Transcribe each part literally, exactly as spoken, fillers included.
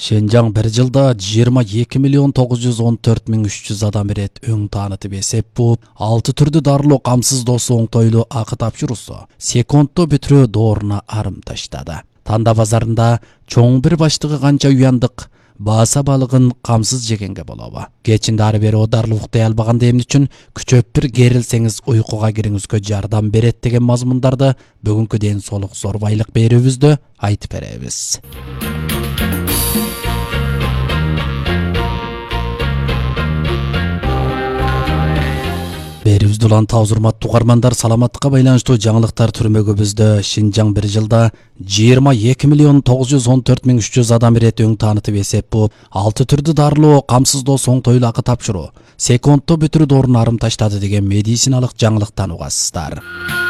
Şenjang bir жылда жыйырма эки миллион тогуз жүз он төрт миң үч жүз адам ирет өң таанытып эсеп бууп, алты түрдүү дарылоо камсыздоосу оңтойлуу акы тапшыруусу секундто бүтүрүү дооруна арым таштады. Танда базарында чоң бир баштыгы канча уяндык бааса балыгын камсыз жегенге болобу. Кечинде ары бери оодарылып уктай албаганда эмне үчүн күчөп бир керилсеңиз уйкуга кириңизге жардам берет деген мазмундарды бүгүнкү ден соолук зор байлык берүүбүздө айтып беребиз. Берүүбүздү улан таузурмат тугармандар, саламаттыкка байланыштуу жаңылыктар түрмөгүбүздө Шинжаң bir жылда жыйырма эки миллион тогуз жүз он төрт миң үч жүз адам ирет өң таанытып эсеп бууп, алты түрдүү дарылоо камсыздоосу оңтойлуу акы тапшыруу секундто бүтүрүү дооруна арым таштады деген медициналык жаңылыктан угасыздар.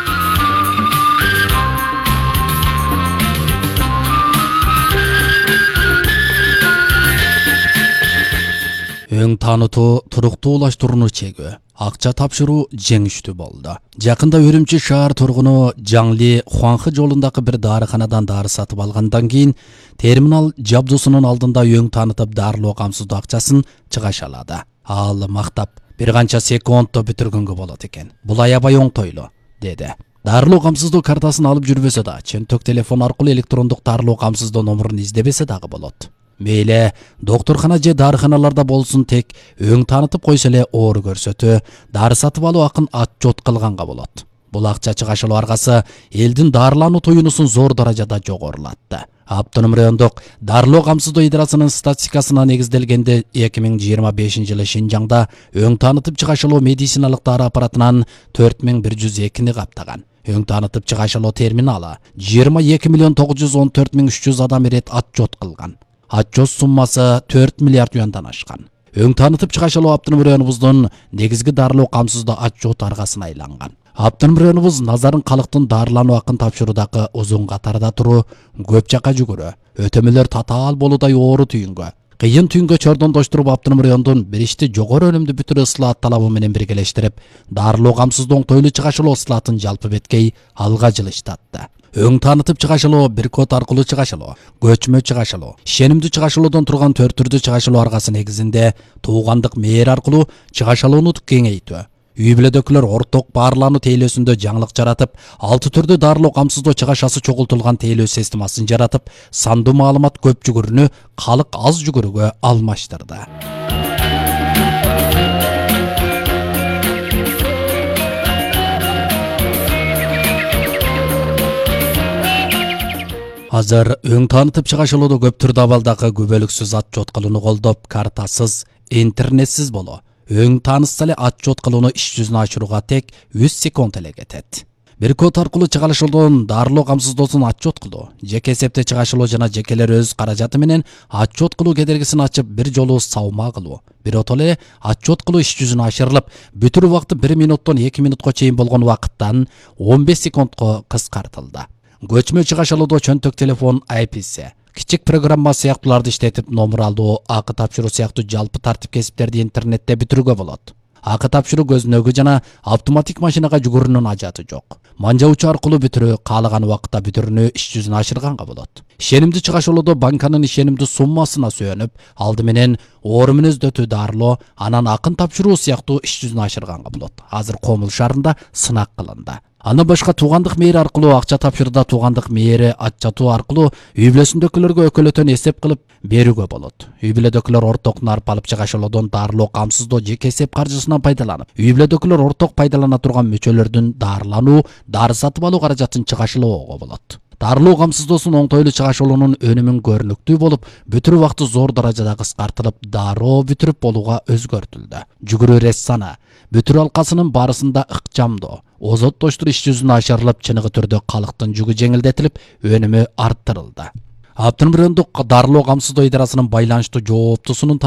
Өң таанытуу туруктуулаштырууну чегүү, акча тапшыруу жеңиштүү болду. Жакында Үрүмчү шаар тургуну Жаңли Хуанхы жолундагы бир дарыканадан дары сатып алгандан кийин терминал жабдуусунун алдында өң таанытып дарылоо камсыздоо акчасын чыгашалады. Ал мактап бир канча секундто бүтүргөнгө болот экен. Бул аябай оңтойлуу, деди. Дарылоо камсыздоо картасын алып жүрбөсө да, чөнтөк телефон аркылуу электрондук дарылоо камсыздоо номурун издебесе дагы болот. Мейле докторхана же дарыканаларда болсун, тек өң таанытып койсо эле оору көрсөтүү, дары сатып алуу акын отчет кылганга болот. Бул акча чыгашылуу аркасы элдин дарылануу туюнусун зор даражада жогорулатты. Автоном райондук дарылоо камсыздоо идарасынын статистикасына негизделгенде эки миң жыйырма бешинчи жылы Шинжаңда өң таанытып чыгашылуу медициналык дары аппаратынан төрт миң бир жүз экини каптаган. Өң таанытып чыгашылуу терминалы жыйырма эки миллион тогуз жүз он төрт миң үч жүз адам ирет отчет кылган. Отчет суммасы төрт миллиард юандан ашкан. Өң таанытып чыгашылуу автоном районубуздун негизги дарылоо камсыздоо отчет аргасына айланган. Автоном районубуз назарын калктын дарылануу акын тапшыруудагы узун катарда туруу, көп жакка жүгүрүү, өтөмөлөр татаал болуудай оору түйүнгө, кыйын түйүнгө чордондоштуруп автоном райондун биричти жогору өнүмдүү бүтүрүү ыслаат талабы менен биргелештирип, дарылоо камсыздоо оңтойлуу чыгашылуу ыслаатын жалпы беткей алга жылыштатты. Өң таанытып чыгашылуу бир код аркылуу чыгашылуу, көчмө чыгашылуу, ишенимдүү чыгашылуудон турган төрт түрдүү чыгашылуу аргасы негизинде туугандык мээр аркылуу чыгашылууну кеңейтүү, үй бүлөдөгүлөр орток баарлануу тейлөөсүндө жаңылык жаратып, алты түрдүү дарылоо камсыздоо чыгашасы чогултулган тейлөө системасын жаратып, сандуу маалымат көп жүгүрүүнү калык аз жүгүрүүгө алмаштырды. Азыр өң таанытып чыгашылууда көп түрдүү абалдагы күбөлүксүз отчет кылууну колдоп, картасыз, интернетсиз боло. Өң таанытса эле отчет кылууну иш жүзүнө ашырууга тек үч секунд эле кетет. Бир код аркылуу чыгашылуудан дарылоо камсыздоосун отчет кылуу, жеке эсепте чыгашылуу жана жекелер өз каражаты менен отчет кылуу кедергисин ачып, бир жолу саума кылуу. Биротоло эле отчет кылуу иш жүзүнө ашырылып, бүтүрүү убакыты бир минуттон эки минутка чейин болгон убакыттан он беш секундко кыскартылды. Көчмө чыгашылууда чөнтөк телефон ай пи си, кичик программа сыяктууларды иштетип, номер алдоо, акы тапшыруу сыяктуу жалпы тартип кесиптерди интернетте бүтүрүүгө болот. Акы тапшыруу көзүнөгү жана автоматик машинага жүгүрүүнүн ажаты жок. Манжаучу аркылуу бүтүрүү, каалаган убакытта бүтүрүүнү иш жүзүнө ашырганга болот. Ишенимдүү чыгашылууда банканын ишенимдүү суммасына сүйөнүп, алды менен оору мүнөздөтүү дарылоо, анан акын тапшыруу сыяктуу иш жүзүнө ашырганга болот. Азыр Комул шаарында сынак кылынды. Андан башка туугандык мээр аркылуу акча тапшырда туугандык мээри ачатуу аркылуу үй бүлөсүндөгүлөргө өкөлөтөн эсеп кылып берүүгө болот. Үй бүлөдөгүлөр орток нарп алып чыгашылуудан дарылоо камсыздоо жеке эсеп каржысынан пайдаланып, үй бүлөдөгүлөр орток пайдалана турган мүчөлөрдүн дарылануу, дары сатып алуу каражатын чыгашылоого болот. Дарылоо камсыздоосун оңтойлуу чыгашылуунун өнүмүн көрүнүктүү болуп, бүтүрүү убакыты зор даражада кыскартылып, дароо бүтүрүп болууга өзгөртүлдү. Жүгүрүү рет саны, бүтүрүү алкасынын барысында ыкчамдоо, озоттоштур иш жүзүнө ашырылып, чыныгы түрдө калктын жүгү жеңилдетилип, өнүмү арттырылды. Автоном райондук дарылоо камсыздоо идарасынын байланыштуу жооптусунун